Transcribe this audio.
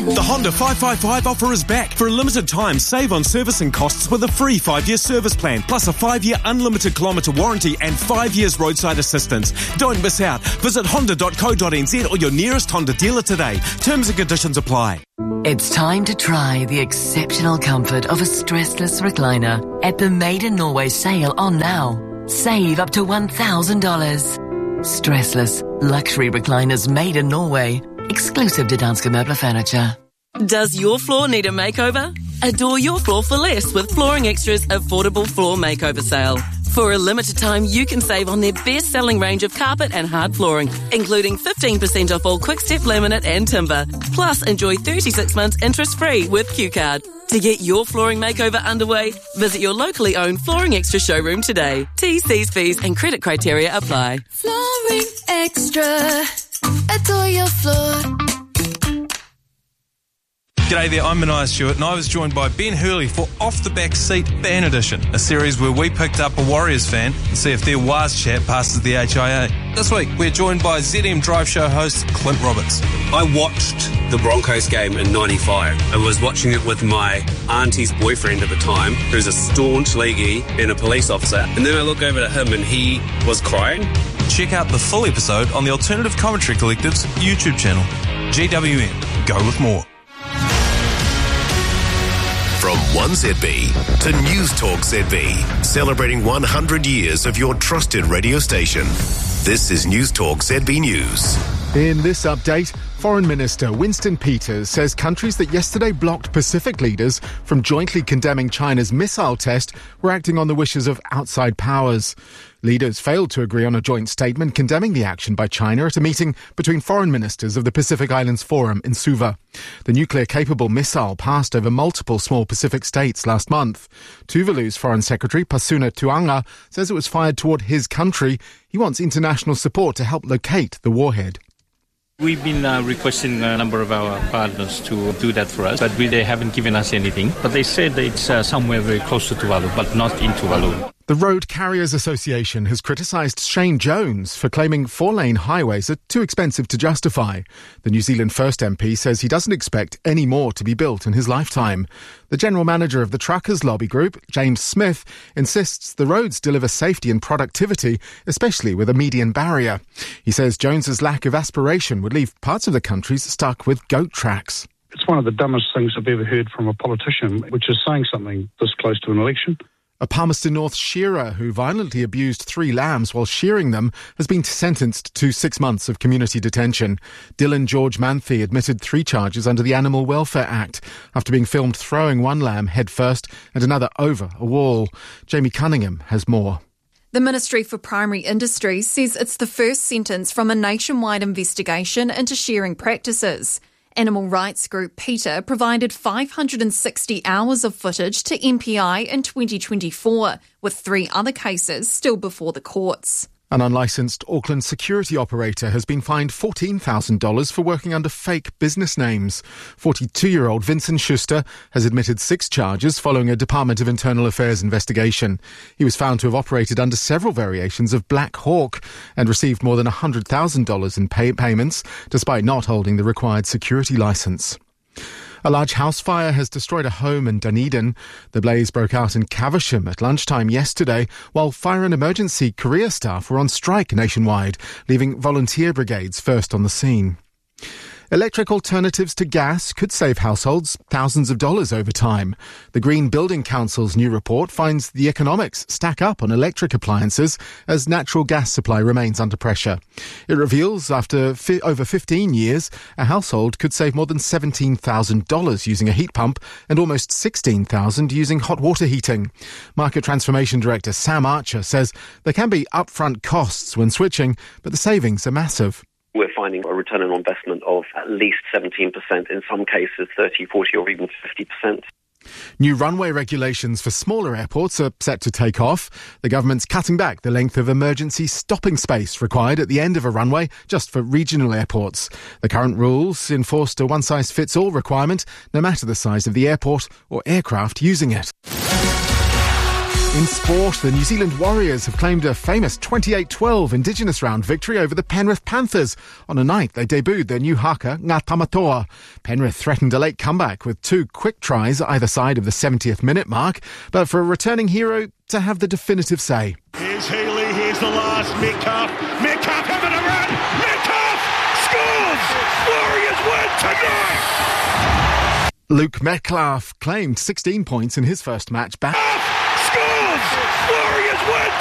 The Honda 555 offer is back. For a limited time, save on servicing costs with a free 5-year service plan, plus a 5-year unlimited kilometre warranty and 5 years roadside assistance. Don't miss out. Visit honda.co.nz or your nearest Honda dealer today. Terms and conditions apply. It's time to try the exceptional comfort of a stressless recliner at the Made in Norway sale on now. Save up to $1,000. Stressless luxury recliners made in Norway. Exclusive to Danske Møbler Furniture. Does your floor need a makeover? Adore your floor for less with Flooring Extra's affordable floor makeover sale. For a limited time, you can save on their best-selling range of carpet and hard flooring, including 15% off all Quick-Step laminate and timber. Plus, enjoy 36 months interest-free with Q-Card. To get your flooring makeover underway, visit your locally owned Flooring Extra showroom today. T's, C's, fees and credit criteria apply. Flooring Extra. Adore your floor. G'day there, I'm Mania Stewart and I was joined by Ben Hurley for Off the Back Seat Fan Edition, a series where we picked up a Warriors fan and see if their WAS chat passes the HIA. This week, we're joined by ZM Drive Show host Clint Roberts. I watched the Broncos game in '95. I was watching it with my auntie's boyfriend at the time, who's a staunch leaguey and a police officer, and then I look over to him and he was crying. Check out the full episode on the Alternative Commentary Collective's YouTube channel. GWN, go with more. From 1ZB to News Talk ZB, celebrating 100 years of your trusted radio station. This is News Talk ZB News. In this update, Foreign Minister Winston Peters says countries that yesterday blocked Pacific leaders from jointly condemning China's missile test were acting on the wishes of outside powers. Leaders failed to agree on a joint statement condemning the action by China at a meeting between foreign ministers of the Pacific Islands Forum in Suva. The nuclear-capable missile passed over multiple small Pacific states last month. Tuvalu's Foreign Secretary Pasuna Tuanga says it was fired toward his country. He wants international support to help locate the warhead. We've been requesting a number of our partners to do that for us, but they haven't given us anything. But they said it's somewhere very close to Tuvalu, but not in Tuvalu. The Road Carriers Association has criticised Shane Jones for claiming 4-lane highways are too expensive to justify. The New Zealand First MP says he doesn't expect any more to be built in his lifetime. The general manager of the truckers' lobby group, James Smith, insists the roads deliver safety and productivity, especially with a median barrier. He says Jones's lack of aspiration would leave parts of the country stuck with goat tracks. It's one of the dumbest things I've ever heard from a politician, which is saying something this close to an election. A Palmerston North shearer who violently abused 3 lambs while shearing them has been sentenced to 6 months of community detention. Dylan George Manthe admitted 3 charges under the Animal Welfare Act after being filmed throwing one lamb headfirst and another over a wall. Jamie Cunningham has more. The Ministry for Primary Industries says it's the first sentence from a nationwide investigation into shearing practices. Animal rights group PETA provided 560 hours of footage to MPI in 2024, with 3 other cases still before the courts. An unlicensed Auckland security operator has been fined $14,000 for working under fake business names. 42-year-old Vincent Schuster has admitted 6 charges following a Department of Internal Affairs investigation. He was found to have operated under several variations of Black Hawk and received more than $100,000 in payments, despite not holding the required security licence. A large house fire has destroyed a home in Dunedin. The blaze broke out in Caversham at lunchtime yesterday, while fire and emergency career staff were on strike nationwide, leaving volunteer brigades first on the scene. Electric alternatives to gas could save households thousands of dollars over time. The Green Building Council's new report finds the economics stack up on electric appliances as natural gas supply remains under pressure. It reveals after over 15 years, a household could save more than $17,000 using a heat pump and almost $16,000 using hot water heating. Market Transformation Director Sam Archer says there can be upfront costs when switching, but the savings are massive. We're finding a return on investment of at least 17%, in some cases 30, 40 or even 50%. New runway regulations for smaller airports are set to take off. The government's cutting back the length of emergency stopping space required at the end of a runway just for regional airports. The current rules enforced a one-size-fits-all requirement, no matter the size of the airport or aircraft using it. In sport, the New Zealand Warriors have claimed a famous 28-12 Indigenous round victory over the Penrith Panthers. On a night they debuted their new haka, Ngā Tamatoa. Penrith threatened a late comeback with 2 quick tries either side of the 70th minute mark, but for a returning hero to have the definitive say. Here's Healy, here's the last, Metcalf having a run, Metcalf scores! Warriors win tonight! Luke Metcalf claimed 16 points in his first match back. Scores! Warriors win